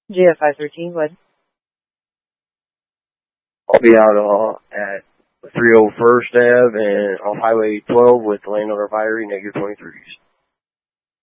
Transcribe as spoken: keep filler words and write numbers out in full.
G F five thirteen, what? I'll be out uh, at three oh first Ave and off Highway twelve with Landowner Fiery, negative twenty-threes.